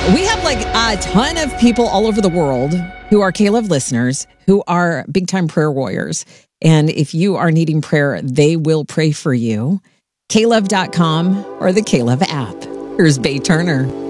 We have like a ton of people all over the world who are K-Love listeners, who are big time prayer warriors. And if you are needing prayer, they will pray for you. KLove.com or the K-Love app. Here's Bay Turner.